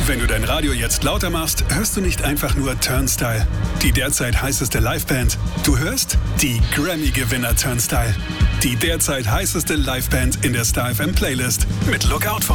Wenn du dein Radio jetzt lauter machst, hörst du nicht einfach nur Turnstile, die derzeit heißeste Liveband. Du hörst die Grammy-Gewinner Turnstile, die derzeit heißeste Liveband in der Star FM Playlist mit Lookout vom